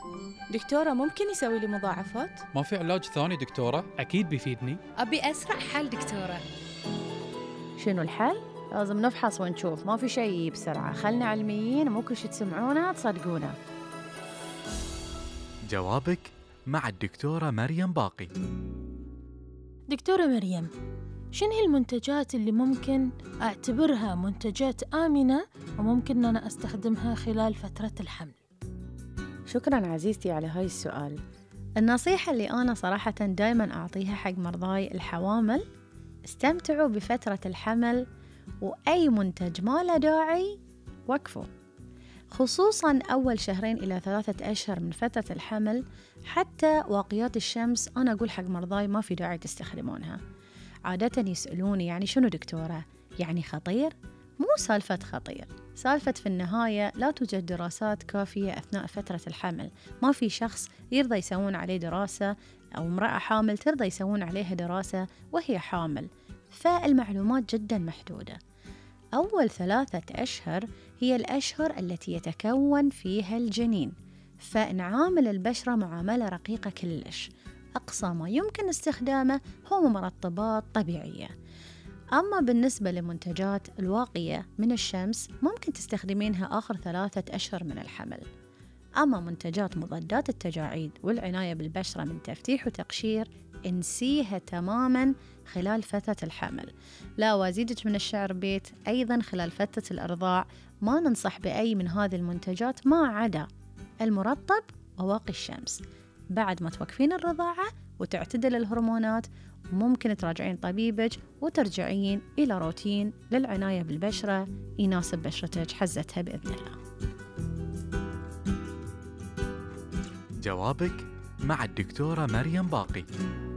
دكتورة ممكن يسوي لي مضاعفات؟ ما في علاج ثاني دكتورة؟ أكيد بيفيدني. أبي أسرع حل دكتورة. شنو الحل؟ لازم نفحص ونشوف، ما في شيء بسرعة، خلنا علميين، مو كل شي تسمعونه تصدقونه. جوابك مع الدكتورة مريم باقي. دكتورة مريم، شنو هي المنتجات اللي ممكن أعتبرها منتجات آمنة وممكن أنا أستخدمها خلال فترة الحمل؟ شكراً عزيزتي على هاي السؤال. النصيحة اللي أنا صراحة دايماً أعطيها حق مرضاي الحوامل: استمتعوا بفترة الحمل، وأي منتج ما له داعي وقفوا، خصوصاً أول 2 إلى 3 أشهر من فترة الحمل. حتى واقيات الشمس أنا أقول حق مرضاي ما في داعي تستخدمونها. عادة يسألوني يعني شنو دكتورة؟ يعني خطير؟ مو سالفة خطير، سالفة في النهاية لا توجد دراسات كافية أثناء فترة الحمل. ما في شخص يرضى يسوون عليه دراسة، أو امرأة حامل ترضى يسوون عليها دراسة وهي حامل، فالمعلومات جدا محدودة. أول 3 أشهر هي الأشهر التي يتكون فيها الجنين، فنعامل البشرة معاملة رقيقة كلش. أقصى ما يمكن استخدامه هو مرطبات طبيعية. أما بالنسبة لمنتجات الواقية من الشمس ممكن تستخدمينها آخر 3 أشهر من الحمل. أما منتجات مضادات التجاعيد والعناية بالبشرة من تفتيح وتقشير انسيها تماماً خلال فترة الحمل. لا، وازيدك من الشعر بيت، أيضاً خلال فترة الإرضاع ما ننصح بأي من هذه المنتجات ما عدا المرطب وواقي الشمس. بعد ما توقفين الرضاعة وتعتدل الهرمونات ممكن تراجعين طبيبك وترجعين إلى روتين للعناية بالبشرة يناسب بشرتك حزتها بإذن الله. جوابك مع الدكتورة مريم باقي.